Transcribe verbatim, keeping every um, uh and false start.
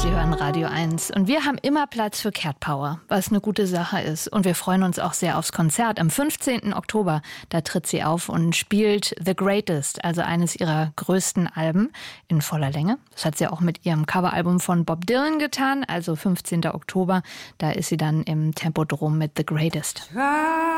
Sie hören Radio eins und wir haben immer Platz für Cat Power, was eine gute Sache ist. Und wir freuen uns auch sehr aufs Konzert am fünfzehnten Oktober. Da tritt sie auf und spielt The Greatest, also eines ihrer größten Alben in voller Länge. Das hat sie auch mit ihrem Coveralbum von Bob Dylan getan, also fünfzehnten Oktober. Da ist sie dann im Tempodrom mit The Greatest.